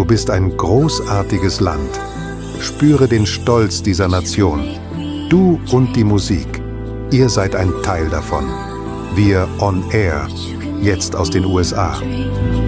bist ein großartiges Land. Spüre den Stolz dieser Nation. Du und die Musik, ihr seid ein Teil davon. Wir on Air, jetzt aus den USA.